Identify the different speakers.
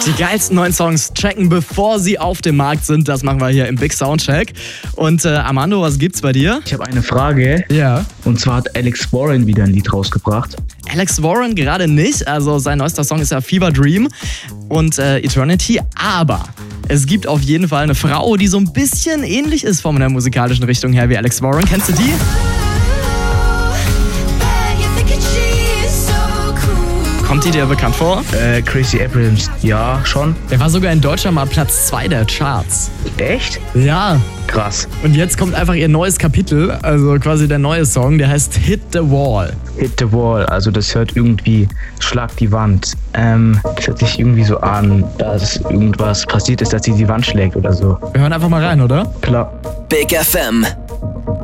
Speaker 1: Die geilsten neuen Songs checken, bevor sie auf dem Markt sind. Das machen wir hier im Big Soundcheck. Und Armando, was gibt's bei dir?
Speaker 2: Ich habe eine Frage.
Speaker 1: Ja.
Speaker 2: Und zwar hat Alex Warren wieder ein Lied rausgebracht.
Speaker 1: Alex Warren gerade nicht. Also sein neuester Song ist ja Fever Dream und Eternity. Aber es gibt auf jeden Fall eine Frau, die so ein bisschen ähnlich ist von der musikalischen Richtung her wie Alex Warren. Kennst du die? Kommt die dir bekannt vor?
Speaker 2: Crazy Abrams, ja, schon.
Speaker 1: Der war sogar in Deutschland mal Platz 2 der Charts.
Speaker 2: Echt?
Speaker 1: Ja.
Speaker 2: Krass.
Speaker 1: Und jetzt kommt einfach ihr neues Kapitel, also quasi der neue Song, der heißt Hit the Wall.
Speaker 2: Hit the Wall, also das hört irgendwie Schlag die Wand. Das hört sich irgendwie so an, dass irgendwas passiert ist, dass sie die Wand schlägt oder so.
Speaker 1: Wir hören einfach mal rein, oder?
Speaker 2: Klar.
Speaker 3: Big FM.